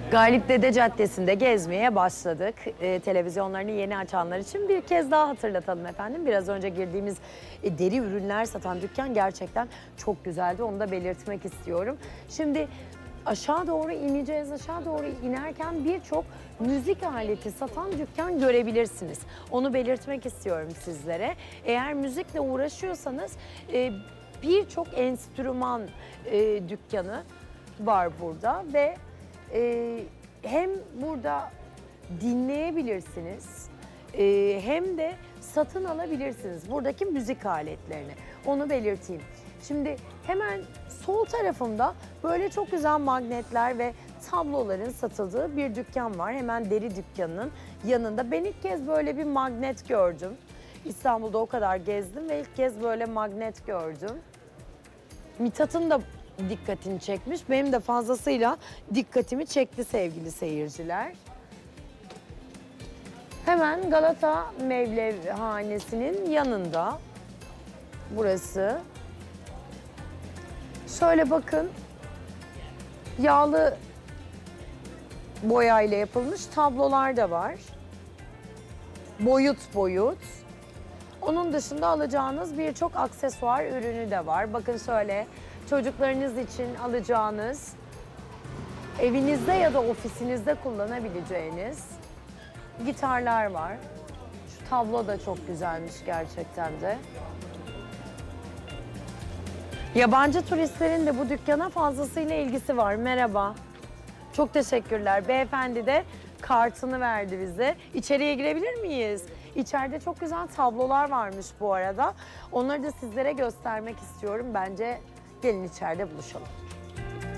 Galip Dede Caddesi'nde gezmeye başladık. Televizyonlarını yeni açanlar için bir kez daha hatırlatalım efendim. Biraz önce girdiğimiz deri ürünler satan dükkan gerçekten çok güzeldi. Onu da belirtmek istiyorum. Şimdi aşağı doğru ineceğiz. Aşağı doğru inerken birçok müzik aleti satan dükkan görebilirsiniz. Onu belirtmek istiyorum sizlere. Eğer müzikle uğraşıyorsanız birçok enstrüman dükkanı var burada ve hem burada dinleyebilirsiniz hem de satın alabilirsiniz buradaki müzik aletlerini. Onu belirteyim. Şimdi hemen sol tarafımda böyle çok güzel magnetler ve tabloların satıldığı bir dükkan var. Hemen deri dükkanının yanında. Ben ilk kez böyle bir magnet gördüm. İstanbul'da o kadar gezdim ve ilk kez böyle magnet gördüm. Mithat'ın da dikkatini çekmiş. Benim de fazlasıyla dikkatimi çekti sevgili seyirciler. Hemen Galata Mevlevhanesi'nin yanında. Burası. Şöyle bakın. Yağlı boyayla yapılmış tablolar da var. Boyut boyut. Onun dışında alacağınız birçok aksesuar ürünü de var. Bakın şöyle çocuklarınız için alacağınız, evinizde ya da ofisinizde kullanabileceğiniz gitarlar var. Şu tablo da çok güzelmiş gerçekten de. Yabancı turistlerin de bu dükkana fazlasıyla ilgisi var. Merhaba. Çok teşekkürler. Beyefendi de kartını verdi bize. İçeriye girebilir miyiz? İçeride çok güzel tablolar varmış bu arada. Onları da sizlere göstermek istiyorum. Bence gelin içeride buluşalım.